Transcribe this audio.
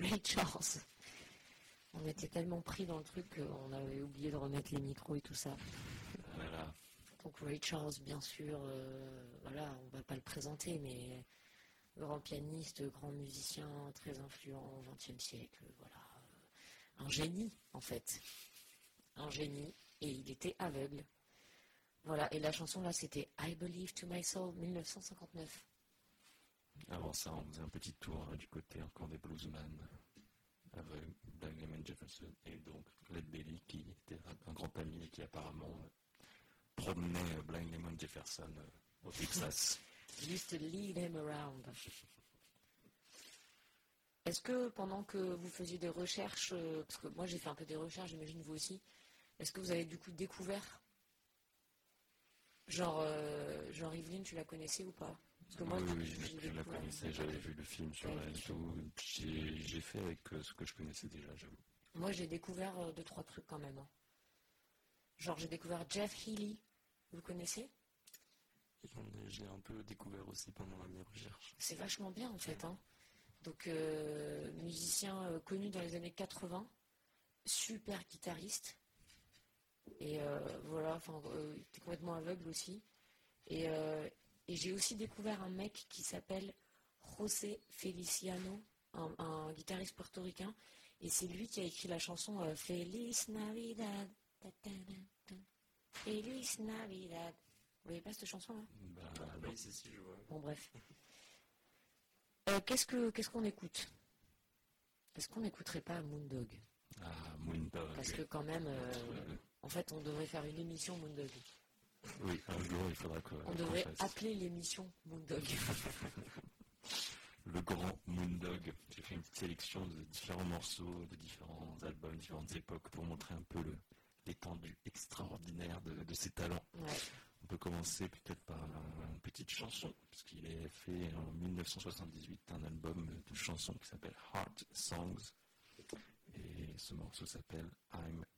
Ray Charles. On était tellement pris dans le truc qu'on avait oublié de remettre les micros et tout ça. Voilà. Donc Ray Charles, bien sûr, voilà, on va pas le présenter, mais grand pianiste, grand musicien, très influent au XXe siècle, voilà. Un génie, en fait. Un génie, et il était aveugle. Voilà, et la chanson là, c'était I Believe to My Soul, 1959. Avant ça, on faisait un petit tour du côté encore des bluesman avec Blind Lemon Jefferson et donc Led Belly qui était un grand ami et qui apparemment promenait Blind Lemon Jefferson au Texas. Just to lead him around. Est-ce que pendant que vous faisiez des recherches, parce que moi j'ai fait un peu des recherches, j'imagine vous aussi, est-ce que vous avez du coup découvert genre Yveline, tu la connaissais ou pas? Parce que moi, oui, je la connaissais, j'avais vu le film sur elle et tout. J'ai fait avec ce que je connaissais déjà, j'avoue. Moi j'ai découvert 2-3 trucs quand même. Hein. Genre j'ai découvert Jeff Healey, vous connaissez? Je l'ai un peu découvert aussi pendant mes recherches. C'est vachement bien en fait. Hein. Donc musicien connu dans les années 80, super guitariste. Et voilà, il était complètement aveugle aussi. Et j'ai aussi découvert un mec qui s'appelle José Feliciano, un guitariste portoricain. Et c'est lui qui a écrit la chanson Feliz Navidad. Feliz Navidad. Vous voyez pas cette chanson-là? Oui, c'est si, je vois. Bon, bref. Qu'est-ce qu'on écoute? Est-ce qu'on n'écouterait pas Moondog? Ah, Moondog. Parce que quand même, en fait, on devrait faire une émission Moondog. Oui, un jour, il faudra qu'on On devrait appeler l'émission Moondog. Le grand Moondog. J'ai fait une petite sélection de différents morceaux, de différents albums, différentes époques pour montrer un peu l'étendue extraordinaire de ses talents. Ouais. On peut commencer peut-être par une petite chanson, puisqu'il a fait en 1978 un album de chansons qui s'appelle Heart Songs. Et ce morceau s'appelle I'm